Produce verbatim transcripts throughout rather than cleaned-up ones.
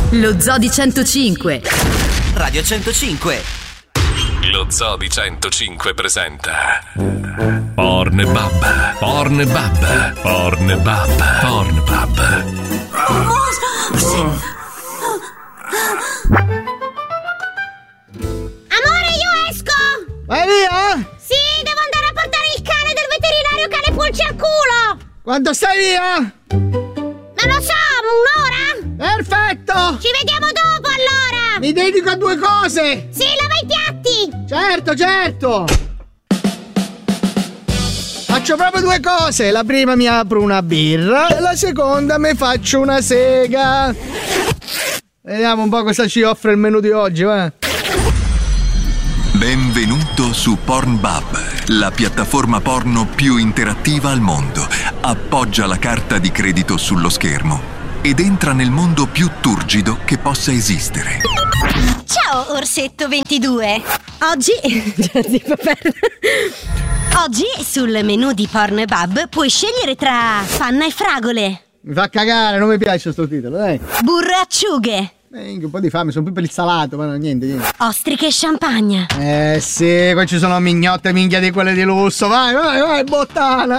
Lo Zoo di centocinque. Radio centocinque. Lo Zoo di centocinque presenta Pornbub, Pornbub, Pornbub, Pornbub. Amore, io esco! Vai via? Sì, devo andare a portare il cane del veterinario cane pulci al culo! Quanto stai via? Non lo so, un'ora? Perfetto! Ci vediamo dopo allora! Mi dedico a due cose! Sì, lava i piatti! Certo, certo! Faccio proprio due cose. La prima mi apro una birra e la seconda mi faccio una sega. Vediamo un po' cosa ci offre il menù di oggi, va? Benvenuto su Pornbub, la piattaforma porno più interattiva al mondo. Appoggia la carta di credito sullo schermo ed entra nel mondo più turgido che possa esistere. Ciao, Orsetto ventidue! Oggi... Oggi sul menù di Pornbub puoi scegliere tra panna e fragole, Mi fa cagare, non mi piace sto titolo, dai. burro e acciughe, Eh, un po' di fame, sono più per il salato, ma no, niente, niente. ostriche e champagne. Eh sì, qua ci sono mignotte minchia di quelle di lusso. Vai, vai, vai, bottana.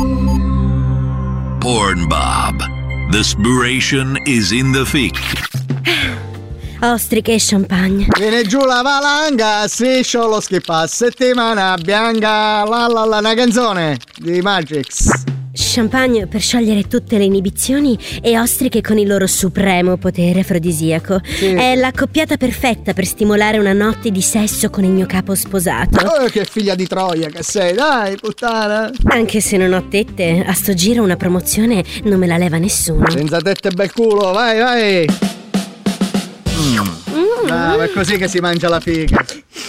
Pornbub. The spiration is in the thick. Ostriche e champagne. Viene giù la valanga, striscio lo schippa, settimana bianca, la la la, una canzone di Magix. Champagne per sciogliere tutte le inibizioni e ostriche con il loro supremo potere afrodisiaco. Sì. È l'accoppiata perfetta per stimolare una notte di sesso con il mio capo sposato. Oh, che figlia di Troia che sei, dai, puttana. Anche se non ho tette, a sto giro una promozione non me la leva nessuno. Senza tette e bel culo, vai, vai. Mm. Ah, è così che si mangia la figa.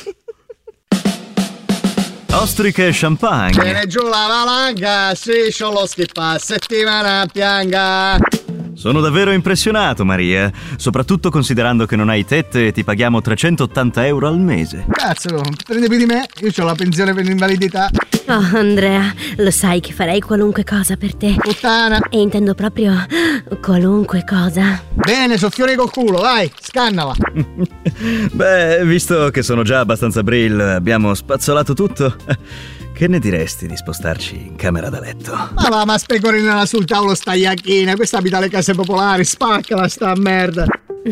Ostriche e champagne. Viene giù la valanga, striscio lo schippa, settimana bianca. Sono davvero impressionato, Maria. Soprattutto considerando che non hai tette e ti paghiamo trecentottanta euro al mese. Cazzo, prendi più di me, io ho la pensione per l'invalidità. Oh, Andrea, lo sai che farei qualunque cosa per te. Puttana. E intendo proprio qualunque cosa. Bene, soffiori col culo, vai, scannala. Beh, visto che sono già abbastanza brill, abbiamo spazzolato tutto. Che ne diresti di spostarci in camera da letto? Ma va, ma specorinala sul tavolo sta iacchina, questa abita le case popolari, spaccala sta merda.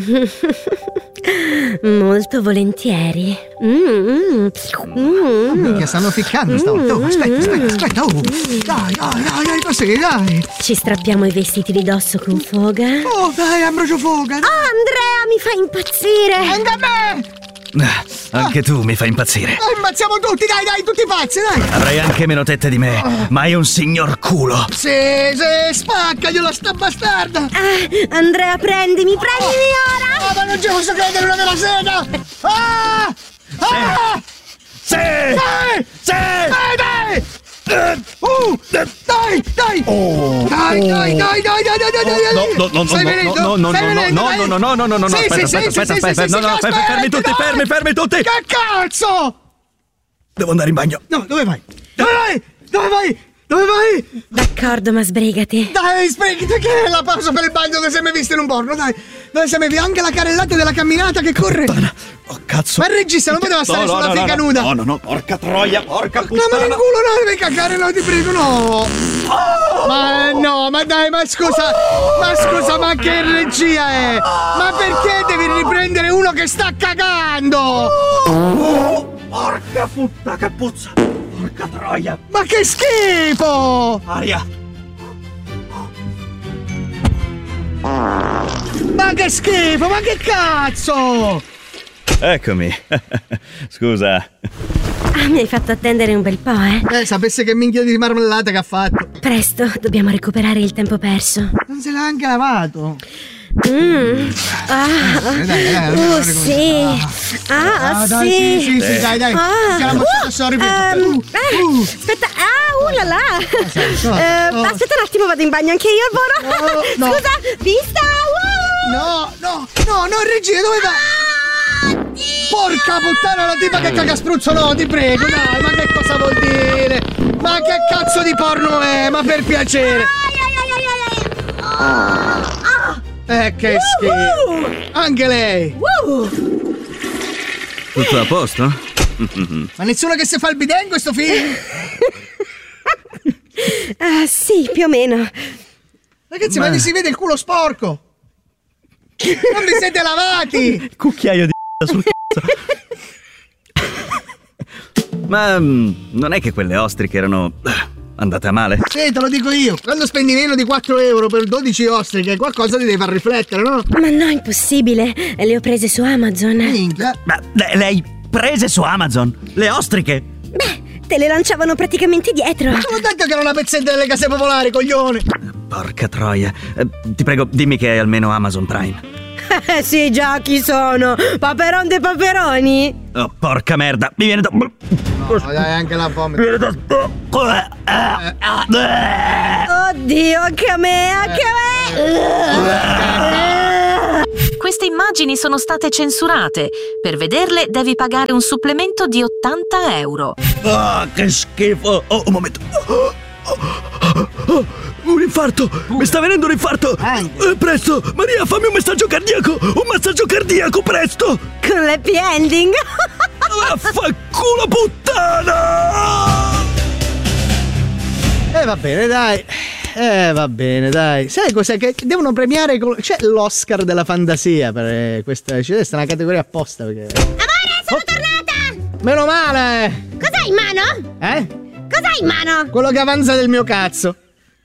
Molto volentieri. Mm, mm. Minchia, stanno ficcando stavolta. Oh, aspetta, aspetta, aspetta. Oh. Dai, dai, dai, dai, così, dai. Ci strappiamo i vestiti di dosso con foga. Oh, dai, ambrocio foga. Oh, Andrea, mi fai impazzire. Anche a me. Ah, anche tu mi fai impazzire. Oh, ammazziamo tutti, dai, dai, tutti pazzi, dai. Avrai anche meno tette di me, ma hai un signor culo. Sì, sì, spaccagliela sta bastarda. Ah, Andrea, prendimi, prendimi ora. Ah, ma non ci posso credere, una vera sega. Ah! Ah! Sì! Dai! Sì! Dai, dai! Uh, dai, dai! Oh, dai, dai, dai, dai, dai, dai, dai, dai, dai! No, no, no, Stai no, venendo? no, no, Stai no, venendo, no, dai? no, no, no, no, no, no, Sì, aspetta, sì, aspetta, sì, aspetta, sì, aspetta, sì, no, sì, no, sì, fermi, fermi tutti, aspetta, fermi, fermi tutti! Che cazzo? Devo andare in bagno. No, dove vai? Dove vai? Dove vai? Dove vai? D'accordo, ma sbrigati. Dai, sbrigati, che è la pausa per il bagno che sei mai visto in un porno, dai! Dove sei mai visto? Anche la carrellata della camminata che corre! Oh, cazzo! Ma il regista non poteva stare No, no, sulla no, figa no, nuda! No, no, no, porca troia, porca No, puttana! ma in culo no, devi cagare, no, ti prego, no! Oh! Ma no, ma dai, ma scusa, ma scusa, ma che regia è? Ma perché devi riprendere uno che sta cagando? Oh, porca puttana, che puzza! Porca troia! Ma che schifo! Aria! Ma che schifo, ma che cazzo! Eccomi. Scusa. Ah, mi hai fatto attendere un bel po', eh? Eh, sapesse che minchia di marmellata che ha fatto. Presto, dobbiamo recuperare il tempo perso. Non se l'ha anche lavato. Mm. Ah, dai, dai, dai, uh, dai, sì. Ah, Ah, dai, sì. sì, sì, sì, dai, dai. Ah, Che la mozzata sorri per ehm, uh, eh, uh. Aspetta, ah, uh là là. no, Eh, no. Aspetta un attimo, vado in bagno anche io, Alvoro. No, no. Scusa, vista. Uh. No, no, no, no, regia, dove va? Porca puttana, la tipa che caga spruzzo, no, ti prego, dai, ma che cosa vuol dire? Ma che cazzo di porno è? Ma per piacere. Eh, che schifo. Anche lei. Tutto a posto? Ma nessuno che si fa il bidet in questo film? Ah, sì, più o meno. Ragazzi, ma, ma vi si vede il culo sporco. Non vi siete lavati. Cucchiaio di sul cazzo. Ma um, non è che quelle ostriche erano andate a male? Sì, te lo dico io. Quando spendi meno di quattro euro per dodici ostriche, qualcosa ti deve far riflettere, no? Ma no, impossibile. Le ho prese su Amazon. Minchia. Ma le, le hai prese su Amazon? Le ostriche? Beh, te le lanciavano praticamente dietro. Ma te l'ho detto che era una pezzetta delle case popolari, coglione. Porca troia. Eh, ti prego, dimmi che è almeno Amazon Prime. Eh sì, già, chi sono? Paperon dei paperoni? Oh, porca merda, mi viene da... No, dai, anche la fame. Mi viene da... Oddio, anche a me, anche a me! Queste immagini sono state censurate. Per vederle devi pagare un supplemento di ottanta euro. Ah, che schifo! Oh, un momento. Oh, oh, oh, oh. Un infarto! Uh. Mi sta venendo un infarto! Eh, presto! Maria, fammi un messaggio cardiaco! Un massaggio cardiaco, presto! Con l'happy ending! Vaffanculo puttana! Eh va bene, dai. Eh va bene, dai. Sai cos'è che devono premiare? Col... C'è l'Oscar della fantasia per questa. C'è questa è una categoria apposta perché... Amore, sono oh. tornata! Meno male! Cos'hai in mano? Eh? Cos'hai in mano? Quello che avanza del mio cazzo.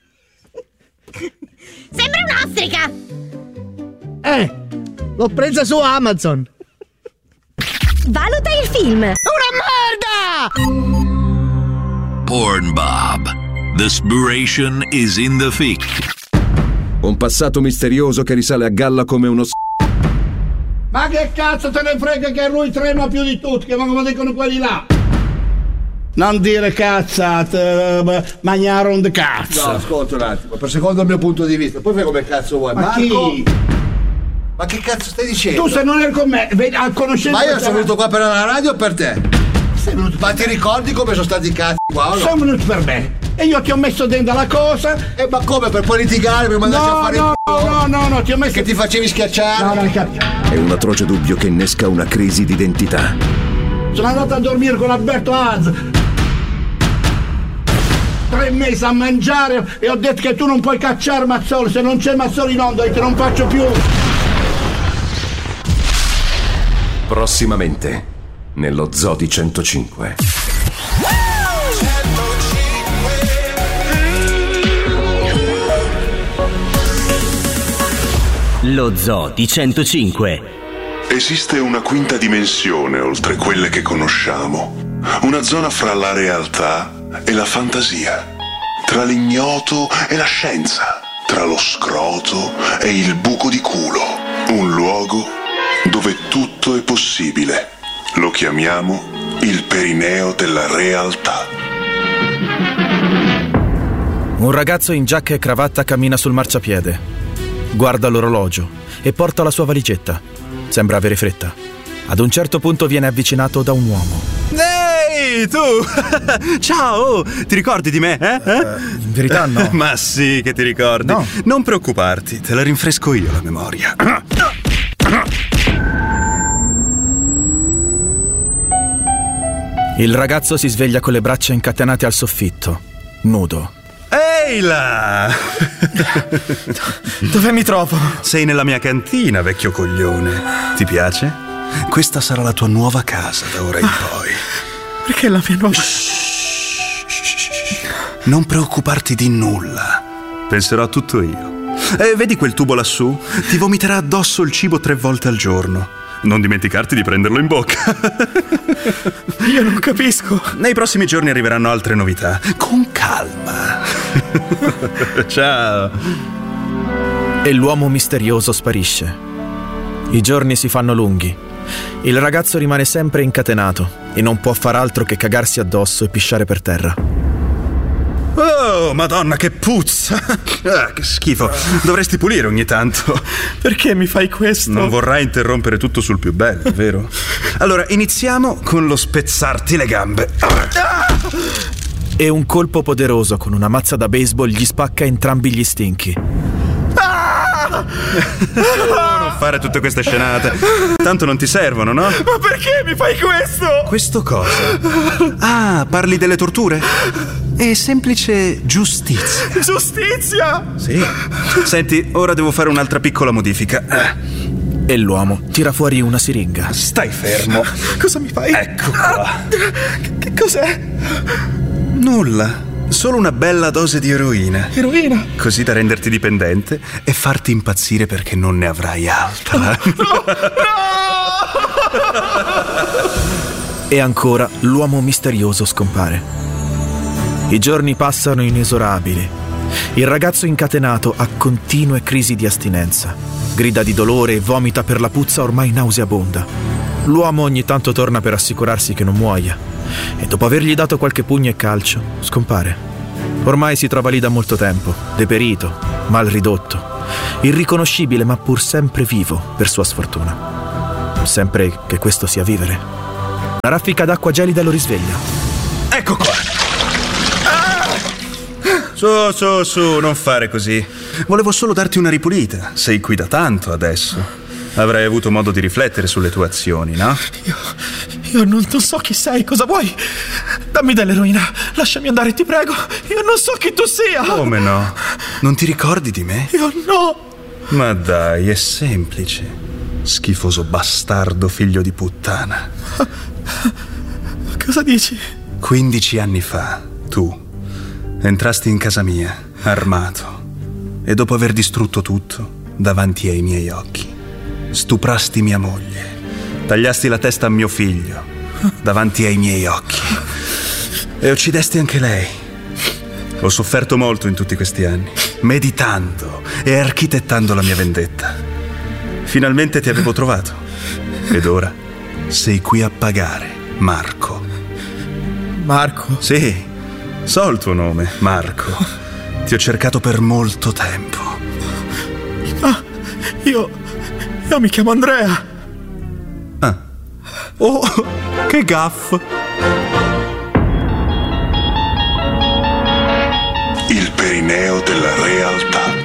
Sembra un'ostrica! Eh, l'ho presa su Amazon. Valuta il film. Una merda! Pornbub. The spiration is in the fic. Un passato misterioso che risale a galla come uno s***. Ma che cazzo te ne frega che lui trema più di tutti, che come dicono quelli là? Non dire cazzate, mangiare un cazzo. No, ascolta un attimo, per secondo il mio punto di vista, poi fai come cazzo vuoi. Ma Marco, chi? Ma che cazzo stai dicendo? Tu se non eri con me, a conoscenza. Ma io sono venuto qua per la radio o per te? Sei venuto Ma ti ricordi come sono stati i cazzi qua? No? Sono venuto per me. E io ti ho messo dentro la cosa. E ma come? Per poi litigare, per mandarci no, a fare no, il culo? No, no, no, ti ho messo. Che ti facevi schiacciare? No, non capito. È un atroce dubbio che innesca una crisi d'identità. Sono andato a dormire con Alberto Az. Tre mesi a mangiare e ho detto che tu non puoi cacciare Mazzoli. Se non c'è Mazzoli in onda, io te non faccio più. Prossimamente, nello Zoo di centocinque. Lo Zoo di centocinque. Esiste una quinta dimensione oltre quelle che conosciamo. Una zona fra la realtà e la fantasia. Tra l'ignoto e la scienza. Tra lo scroto e il buco di culo. Un luogo dove tutto è possibile. Lo chiamiamo il perineo della realtà. Un ragazzo in giacca e cravatta cammina sul marciapiede. Guarda l'orologio e porta la sua valigetta. Sembra avere fretta. Ad un certo punto viene avvicinato da un uomo. Ehi, tu! Ciao! Ti ricordi di me, eh? eh? Uh, in verità no. Ma sì che ti ricordi. No. Non preoccuparti, te la rinfresco io la memoria. Il ragazzo si sveglia con le braccia incatenate al soffitto, nudo. Ehi là! Dove mi trovo? Sei nella mia cantina, vecchio coglione. Ti piace? Questa sarà la tua nuova casa da ora in poi. Perché la mia nuova... Non preoccuparti di nulla. Penserò a tutto io. E vedi quel tubo lassù? Ti vomiterà addosso il cibo tre volte al giorno. Non dimenticarti di prenderlo in bocca. Io non capisco. Nei prossimi giorni arriveranno altre novità. Con calma. Ciao. E l'uomo misterioso sparisce. I giorni si fanno lunghi. Il ragazzo rimane sempre incatenato e non può far altro che cagarsi addosso e pisciare per terra. Oh, madonna, che puzza! Ah, che schifo. Dovresti pulire ogni tanto. Perché mi fai questo? Non vorrai interrompere tutto sul più bello, vero? Allora, iniziamo con lo spezzarti le gambe. Ah! E un colpo poderoso con una mazza da baseball gli spacca entrambi gli stinchi. Ah! Non fare tutte queste scenate. Tanto non ti servono, no? Ma perché mi fai questo? Questo cosa? Ah, parli delle torture? È semplice giustizia. Giustizia? Sì. Senti, ora devo fare un'altra piccola modifica. E l'uomo tira fuori una siringa. Stai fermo. Cosa mi fai? Ecco qua. Che, che cos'è? Nulla. Solo una bella dose di eroina. Eroina? Così da renderti dipendente e farti impazzire perché non ne avrai altra. No! No! E ancora l'uomo misterioso scompare. I giorni passano inesorabili. Il ragazzo incatenato ha continue crisi di astinenza. Grida di dolore e vomita per la puzza ormai nauseabonda. L'uomo ogni tanto torna per assicurarsi che non muoia e dopo avergli dato qualche pugno e calcio, scompare. Ormai si trova lì da molto tempo, deperito, mal ridotto, irriconoscibile ma pur sempre vivo per sua sfortuna. Sempre che questo sia vivere. Una raffica d'acqua gelida lo risveglia. Ecco qua! Su, su, su, non fare così. Volevo solo darti una ripulita. Sei qui da tanto adesso. Avrai avuto modo di riflettere sulle tue azioni, no? Io, io non, non so chi sei, cosa vuoi? Dammi dell'eroina, lasciami andare, ti prego. Io non so chi tu sia. Come no? Non ti ricordi di me? Io no. Ma dai, è semplice. Schifoso bastardo figlio di puttana. Cosa dici? quindici anni fa, tu entrasti in casa mia, armato, e dopo aver distrutto tutto, davanti ai miei occhi, stuprasti mia moglie, tagliasti la testa a mio figlio, davanti ai miei occhi, e uccidesti anche lei. Ho sofferto molto in tutti questi anni, meditando e architettando la mia vendetta. Finalmente ti avevo trovato, ed ora sei qui a pagare, Marco. Marco? Sì. So il tuo nome, Marco. Ti ho cercato per molto tempo. Ma io... io mi chiamo Andrea. Ah. Oh, che gaff. Il perineo della realtà.